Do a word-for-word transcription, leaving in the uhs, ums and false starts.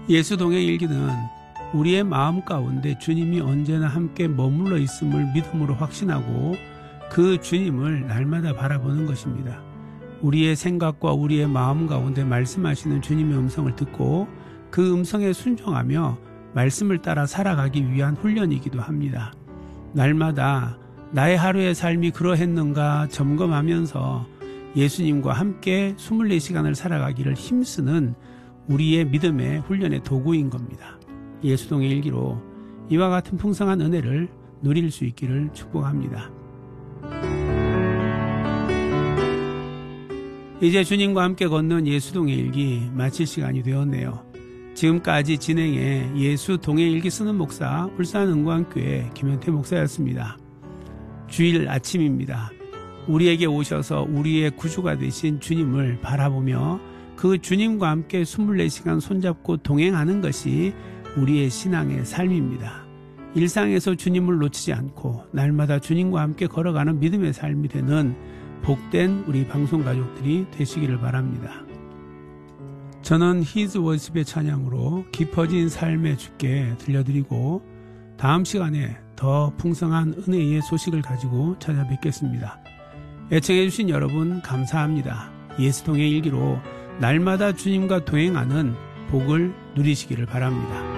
예수 동행 일기는 우리의 마음 가운데 주님이 언제나 함께 머물러 있음을 믿음으로 확신하고 그 주님을 날마다 바라보는 것입니다. 우리의 생각과 우리의 마음 가운데 말씀하시는 주님의 음성을 듣고 그 음성에 순종하며 말씀을 따라 살아가기 위한 훈련이기도 합니다. 날마다 나의 하루의 삶이 그러했는가 점검하면서 예수님과 함께 이십사 시간을 살아가기를 힘쓰는 우리의 믿음의 훈련의 도구인 겁니다. 예수동의 일기로 이와 같은 풍성한 은혜를 누릴 수 있기를 축복합니다. 이제 주님과 함께 걷는 예수동의 일기 마칠 시간이 되었네요. 지금까지 진행해 예수동의 일기 쓰는 목사 울산은광교회 김현태 목사였습니다. 주일 아침입니다. 우리에게 오셔서 우리의 구주가 되신 주님을 바라보며 그 주님과 함께 이십사 시간 손잡고 동행하는 것이 우리의 신앙의 삶입니다. 일상에서 주님을 놓치지 않고 날마다 주님과 함께 걸어가는 믿음의 삶이 되는 복된 우리 방송가족들이 되시기를 바랍니다. 저는 히즈 워십의 찬양으로 깊어진 삶의 주께 들려드리고 다음 시간에 더 풍성한 은혜의 소식을 가지고 찾아뵙겠습니다. 애청해 주신 여러분 감사합니다. 예수동의 일기로 날마다 주님과 동행하는 복을 누리시기를 바랍니다.